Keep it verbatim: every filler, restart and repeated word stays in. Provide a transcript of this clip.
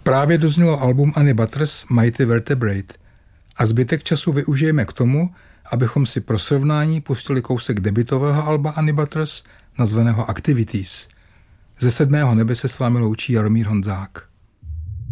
Právě doznělo album Annie Butters Mighty Vertebrate a zbytek času využijeme k tomu, abychom si pro srovnání pustili kousek debutového alba Annie Butters nazvaného Activities. Ze sedmého nebe se s vámi loučí Jaromír Honzák.